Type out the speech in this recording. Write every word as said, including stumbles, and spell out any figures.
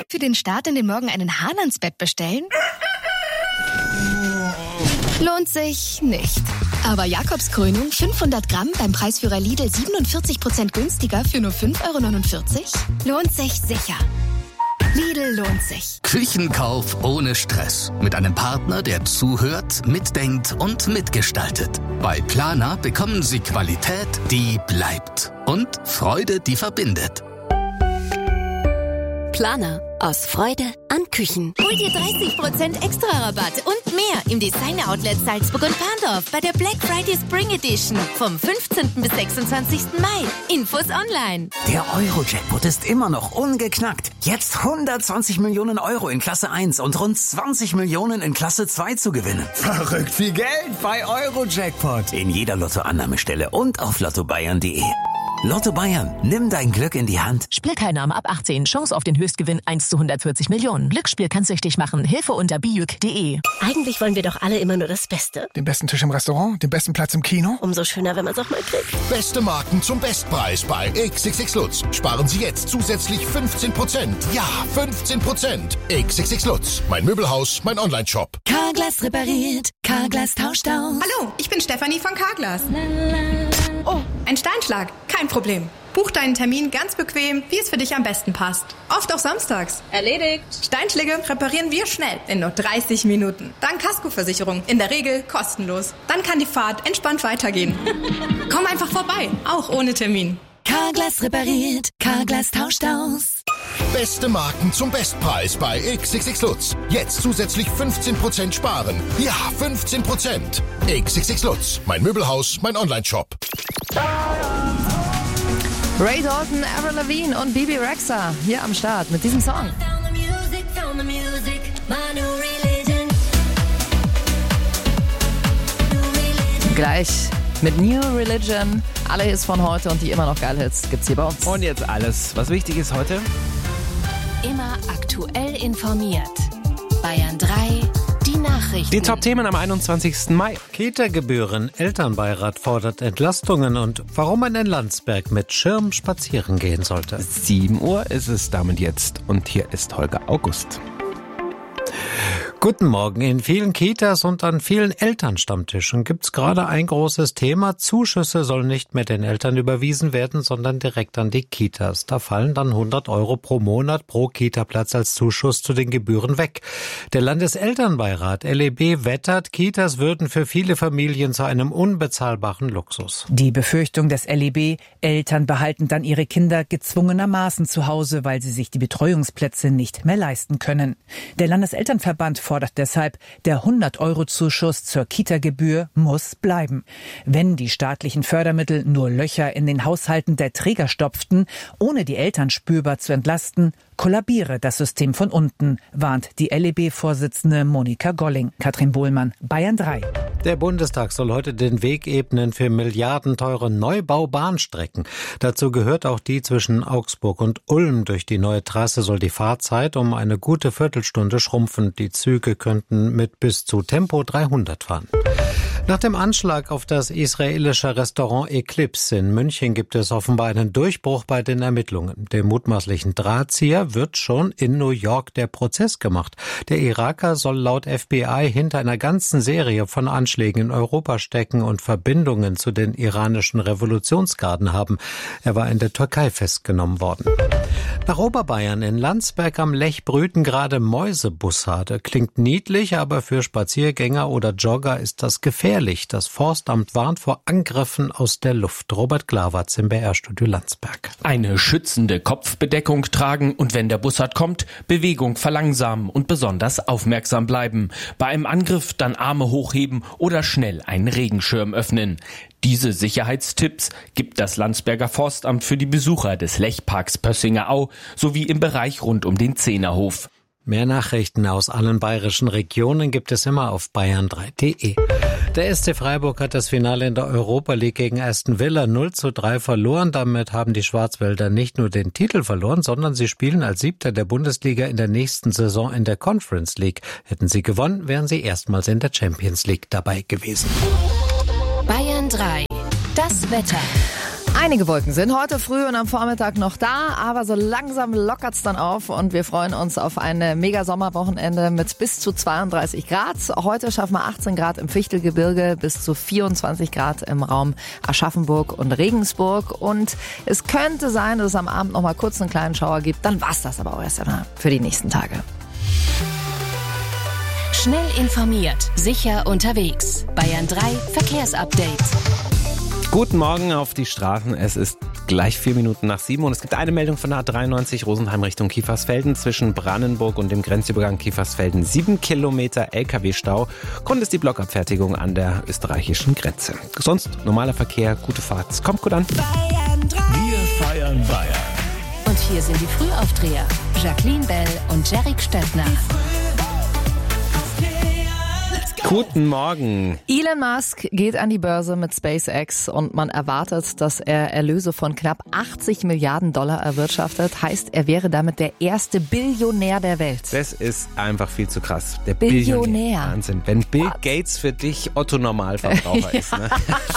Für den Start in den Morgen einen Hahn ans Bett bestellen? Lohnt sich nicht. Aber Jakobskrönung fünfhundert Gramm beim Preisführer Lidl siebenundvierzig Prozent günstiger für nur fünf Euro neunundvierzig? Lohnt sich sicher. Lidl lohnt sich. Küchenkauf ohne Stress. Mit einem Partner, der zuhört, mitdenkt und mitgestaltet. Bei Planer bekommen Sie Qualität, die bleibt. Und Freude, die verbindet. Planer. Aus Freude an Küchen. Hol dir dreißig Prozent extra Rabatt und mehr im Designer-Outlet Salzburg und Parndorf bei der Black Friday Spring Edition vom fünfzehnten bis sechsundzwanzigsten Mai. Infos online. Der Euro-Jackpot ist immer noch ungeknackt. Jetzt hundertzwanzig Millionen Euro in Klasse eins und rund zwanzig Millionen in Klasse zwei zu gewinnen. Verrückt viel Geld bei Euro-Jackpot. In jeder Lottoannahmestelle und auf lotto bayern punkt de. Lotto Bayern, nimm dein Glück in die Hand. Spielteilnahme ab achtzehn. Chance auf den Höchstgewinn eins zu hundertvierzig Millionen. Glücksspiel kann süchtig machen. Hilfe unter bijuk punkt de. Eigentlich wollen wir doch alle immer nur das Beste. Den besten Tisch im Restaurant, den besten Platz im Kino. Umso schöner, wenn man es auch mal kriegt. Beste Marken zum Bestpreis bei X X X Lutz. Sparen Sie jetzt zusätzlich fünfzehn Prozent. Ja, fünfzehn Prozent. X X X Lutz. Mein Möbelhaus, mein Onlineshop. Carglass repariert. Carglass tauscht aus. Hallo, ich bin Stefanie von Carglass. Oh, ein Steinschlag. Kein Problem. Buch deinen Termin ganz bequem, wie es für dich am besten passt. Oft auch samstags. Erledigt. Steinschläge reparieren wir schnell, in nur dreißig Minuten. Dank Kaskoversicherung, in der Regel kostenlos. Dann kann die Fahrt entspannt weitergehen. Komm einfach vorbei, auch ohne Termin. Carglass repariert, Carglass tauscht aus. Beste Marken zum Bestpreis bei X X X Lutz. Jetzt zusätzlich fünfzehn Prozent sparen. Ja, fünfzehn Prozent. X X X Lutz. Mein Möbelhaus, mein Onlineshop. Ray Dalton, Avril Lavigne und Bebe Rexha hier am Start mit diesem Song. Gleich mit New Religion. Alle Hits von heute und die immer noch geile Hits gibt's hier bei uns. Und jetzt alles, was wichtig ist heute. Immer aktuell informiert. Bayern drei, die Nachrichten. Die Top-Themen am einundzwanzigsten Mai. Kita-Gebühren, Elternbeirat fordert Entlastungen und warum man in Landsberg mit Schirm spazieren gehen sollte. sieben Uhr ist es damit jetzt und hier ist Holger August. Guten Morgen. In vielen Kitas und an vielen Elternstammtischen gibt's gerade ein großes Thema. Zuschüsse sollen nicht mehr den Eltern überwiesen werden, sondern direkt an die Kitas. Da fallen dann hundert Euro pro Monat pro Kitaplatz als Zuschuss zu den Gebühren weg. Der Landeselternbeirat L E B wettert, Kitas würden für viele Familien zu einem unbezahlbaren Luxus. Die Befürchtung des L E B, Eltern behalten dann ihre Kinder gezwungenermaßen zu Hause, weil sie sich die Betreuungsplätze nicht mehr leisten können. Der Landeselternverband fordert deshalb, der hundert-Euro-Zuschuss zur Kita-Gebühr muss bleiben. Wenn die staatlichen Fördermittel nur Löcher in den Haushalten der Träger stopften, ohne die Eltern spürbar zu entlasten, kollabiere das System von unten, warnt die L E B-Vorsitzende Monika Golling. Katrin Bohlmann, Bayern drei. Der Bundestag soll heute den Weg ebnen für milliardenteure Neubau-Bahnstrecken. Dazu gehört auch die zwischen Augsburg und Ulm. Durch die neue Trasse soll die Fahrzeit um eine gute Viertelstunde schrumpfen. Die Züge könnten mit bis zu Tempo dreihundert fahren. Nach dem Anschlag auf das israelische Restaurant Eclipse in München gibt es offenbar einen Durchbruch bei den Ermittlungen. Dem mutmaßlichen Drahtzieher wird schon in New York der Prozess gemacht. Der Iraker soll laut F B I hinter einer ganzen Serie von Anschlägen in Europa stecken und Verbindungen zu den iranischen Revolutionsgarden haben. Er war in der Türkei festgenommen worden. Nach Oberbayern in Landsberg am Lech brüten gerade Mäusebussarde. Klingt niedlich, aber für Spaziergänger oder Jogger ist das gefährlich. Das Forstamt warnt vor Angriffen aus der Luft. Robert Glawatz im B R-Studio Landsberg. Eine schützende Kopfbedeckung tragen und wenn der Bussard kommt, Bewegung verlangsamen und besonders aufmerksam bleiben. Bei einem Angriff dann Arme hochheben oder schnell einen Regenschirm öffnen. Diese Sicherheitstipps gibt das Landsberger Forstamt für die Besucher des Lechparks Pössinger Au sowie im Bereich rund um den Zehnerhof. Mehr Nachrichten aus allen bayerischen Regionen gibt es immer auf bayern drei punkt de. Der S C Freiburg hat das Finale in der Europa League gegen Aston Villa null zu drei verloren. Damit haben die Schwarzwälder nicht nur den Titel verloren, sondern sie spielen als Siebter der Bundesliga in der nächsten Saison in der Conference League. Hätten sie gewonnen, wären sie erstmals in der Champions League dabei gewesen. Bayern drei. Das Wetter. Einige Wolken sind heute früh und am Vormittag noch da, aber so langsam lockert's dann auf und wir freuen uns auf ein Mega-Sommerwochenende mit bis zu zweiunddreißig Grad. Heute schaffen wir achtzehn Grad im Fichtelgebirge, bis zu vierundzwanzig Grad im Raum Aschaffenburg und Regensburg und es könnte sein, dass es am Abend noch mal kurz einen kleinen Schauer gibt, dann war's das aber auch erst einmal für die nächsten Tage. Schnell informiert, sicher unterwegs. Bayern drei Verkehrsupdate. Guten Morgen auf die Straßen. Es ist gleich vier Minuten nach sieben und es gibt eine Meldung von der A dreiundneunzig Rosenheim Richtung Kiefersfelden zwischen Brandenburg und dem Grenzübergang Kiefersfelden. Sieben Kilometer L K W-Stau. Grund ist die Blockabfertigung an der österreichischen Grenze. Sonst normaler Verkehr, gute Fahrt. Kommt gut an. Wir feiern Bayern. Und hier sind die Frühaufdreher. Jacqueline Bell und Jerrik Stöttner. Guten Morgen. Elon Musk geht an die Börse mit SpaceX und man erwartet, dass er Erlöse von knapp achtzig Milliarden Dollar erwirtschaftet. Heißt, er wäre damit der erste Billionär der Welt. Das ist einfach viel zu krass. Der Billionär. Billionär. Wahnsinn. Wenn Bill What? Gates für dich Otto Normalverbraucher ist. Ne?